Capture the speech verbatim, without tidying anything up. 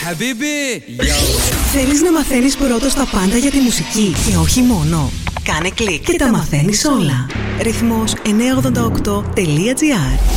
Θέλεις να μαθαίνεις πρώτος τα πάντα για τη μουσική και όχι μόνο? Κάνε κλικ και τα μαθαίνεις όλα. Ρυθμός εννιακόσια ογδόντα οκτώ τελεία τζι άρ